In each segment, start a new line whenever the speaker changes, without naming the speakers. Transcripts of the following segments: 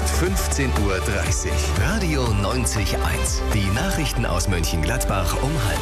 ist 15:30 Uhr. Radio 90.1. Die Nachrichten aus Mönchengladbach um 12:30.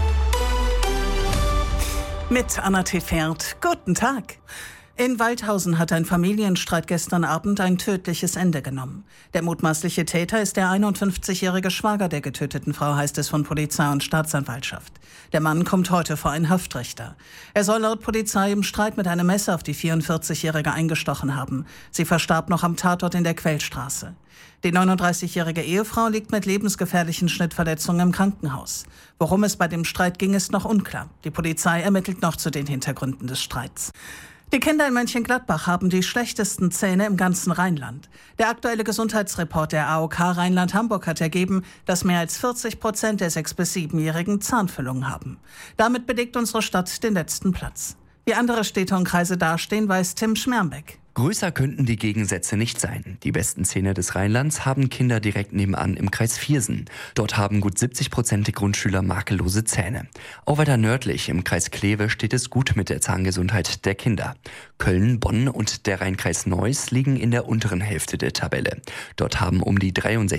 Mit Anna Tefert. Guten Tag. In Waldhausen hat ein Familienstreit gestern Abend ein tödliches Ende genommen. Der mutmaßliche Täter ist der 51-jährige Schwager der getöteten Frau, heißt es von Polizei und Staatsanwaltschaft. Der Mann kommt heute vor einen Haftrichter. Er soll laut Polizei im Streit mit einem Messer auf die 44-jährige eingestochen haben. Sie verstarb noch am Tatort in der Quellstraße. Die 39-jährige Ehefrau liegt mit lebensgefährlichen Schnittverletzungen im Krankenhaus. Worum es bei dem Streit ging, ist noch unklar. Die Polizei ermittelt noch zu den Hintergründen des Streits. Die Kinder in Mönchengladbach haben die schlechtesten Zähne im ganzen Rheinland. Der aktuelle Gesundheitsreport der AOK Rheinland-Hamburg hat ergeben, dass mehr als 40% der 6- bis 7-Jährigen Zahnfüllungen haben. Damit belegt unsere Stadt den letzten Platz. Wie andere Städte und Kreise dastehen, weiß Tim Schmermbeck.
Größer könnten die Gegensätze nicht sein. Die besten Zähne des Rheinlands haben Kinder direkt nebenan im Kreis Viersen. Dort haben gut 70% der Grundschüler makellose Zähne. Auch weiter nördlich im Kreis Kleve steht es gut mit der Zahngesundheit der Kinder. Köln, Bonn und der Rheinkreis Neuss liegen in der unteren Hälfte der Tabelle. Dort haben um die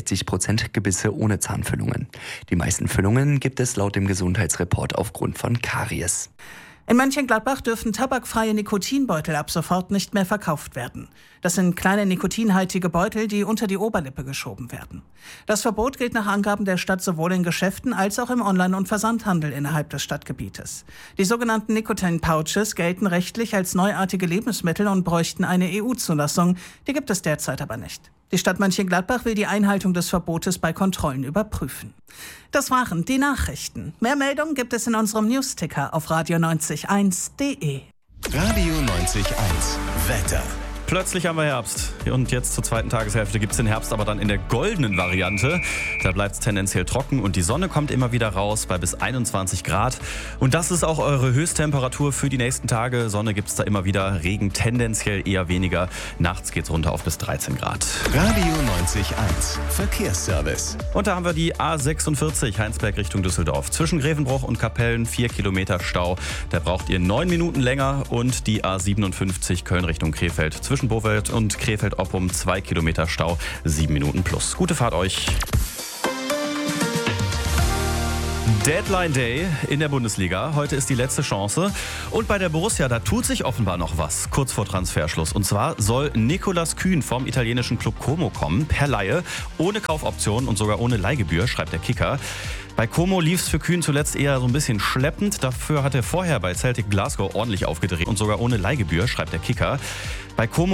63% Gebisse ohne Zahnfüllungen. Die meisten Füllungen gibt es laut dem Gesundheitsreport aufgrund von Karies.
In Mönchengladbach dürfen tabakfreie Nikotinbeutel ab sofort nicht mehr verkauft werden. Das sind kleine nikotinhaltige Beutel, die unter die Oberlippe geschoben werden. Das Verbot gilt nach Angaben der Stadt sowohl in Geschäften als auch im Online- und Versandhandel innerhalb des Stadtgebietes. Die sogenannten Nikotin-Pouches gelten rechtlich als neuartige Lebensmittel und bräuchten eine EU-Zulassung. Die gibt es derzeit aber nicht. Die Stadt Mönchengladbach will die Einhaltung des Verbotes bei Kontrollen überprüfen. Das waren die Nachrichten. Mehr Meldungen gibt es in unserem Newsticker auf radio901.de.
Radio 90.1. Wetter.
Plötzlich haben wir Herbst. Und jetzt zur zweiten Tageshälfte gibt es den Herbst aber dann in der goldenen Variante. Da bleibt es tendenziell trocken und die Sonne kommt immer wieder raus bei bis 21 Grad. Und das ist auch eure Höchsttemperatur für die nächsten Tage. Sonne gibt es da immer wieder, Regen tendenziell eher weniger. Nachts geht es runter auf bis 13 Grad.
Radio 90.1. Verkehrsservice.
Und da haben wir die A46 Heinsberg Richtung Düsseldorf. Zwischen Grevenbruch und Kapellen 4 Kilometer Stau. Da braucht ihr 9 Minuten länger. Und die A57 Köln Richtung Krefeld. Zwischen Bofeldt und Krefeld-Oppum 2 Kilometer Stau, 7 Minuten plus. Gute Fahrt euch. Deadline Day in der Bundesliga. Heute ist die letzte Chance. Und bei der Borussia, da tut sich offenbar noch was, kurz vor Transferschluss. Und zwar soll Nicolas Kühn vom italienischen Club Como kommen, per Leihe, ohne Kaufoption und sogar ohne Leihgebühr, schreibt der Kicker. Bei Como lief es für Kühn zuletzt eher so ein bisschen schleppend. Dafür hat er vorher bei Celtic Glasgow ordentlich aufgedreht und sogar ohne Leihgebühr, schreibt der Kicker. Bei Como